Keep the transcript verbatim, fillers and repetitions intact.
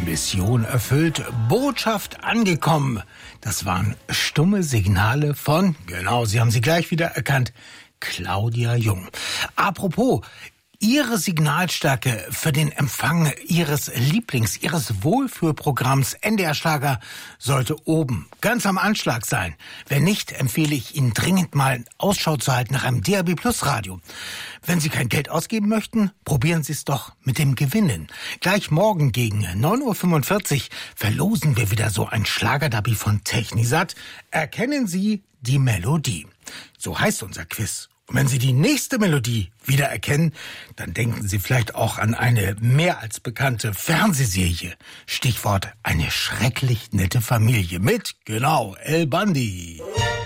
Mission erfüllt, Botschaft angekommen. Das waren stumme Signale von, genau, Sie haben sie gleich wieder erkannt, Claudia Jung. Apropos, Ihre Signalstärke für den Empfang Ihres Lieblings-, Ihres Wohlfühlprogramms N D R Schlager sollte oben, ganz am Anschlag sein. Wenn nicht, empfehle ich Ihnen dringend mal Ausschau zu halten nach einem D A B Plus Radio. Wenn Sie kein Geld ausgeben möchten, probieren Sie es doch mit dem Gewinnen. Gleich morgen gegen neun Uhr fünfundvierzig verlosen wir wieder so ein Schlagerdabi von Technisat. Erkennen Sie die Melodie. So heißt unser Quiz. Und wenn Sie die nächste Melodie wiedererkennen, dann denken Sie vielleicht auch an eine mehr als bekannte Fernsehserie. Stichwort eine schrecklich nette Familie mit, genau, El Bandi.